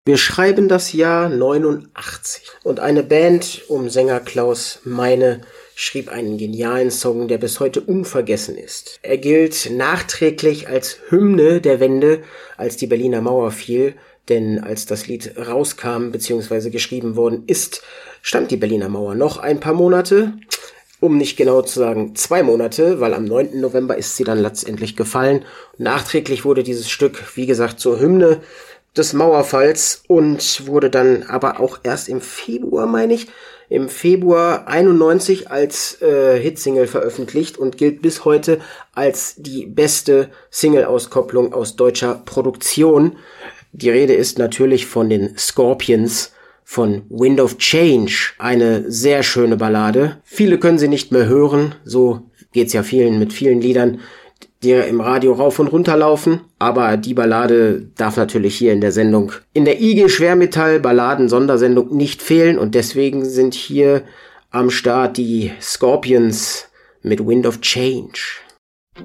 Wir schreiben das Jahr 89 und eine Band um Sänger Klaus Meine schrieb einen genialen Song, der bis heute unvergessen ist. Er gilt nachträglich als Hymne der Wende, als die Berliner Mauer fiel, denn als das Lied rauskam bzw. geschrieben worden ist, stand die Berliner Mauer noch ein paar Monate, um nicht genau zu sagen 2 Monate, weil am 9. November ist sie dann letztendlich gefallen. Nachträglich wurde dieses Stück, wie gesagt, zur Hymne des Mauerfalls und wurde dann aber auch erst im Februar, im Februar 91 als Hitsingle veröffentlicht und gilt bis heute als die beste Single-Auskopplung aus deutscher Produktion. Die Rede ist natürlich von den Scorpions, von Wind of Change, eine sehr schöne Ballade. Viele können sie nicht mehr hören, so geht's ja mit vielen Liedern, die im Radio rauf und runter laufen, aber die Ballade darf natürlich hier in der Sendung, in der IG Schwermetall Balladen Sondersendung nicht fehlen und deswegen sind hier am Start die Scorpions mit Wind of Change.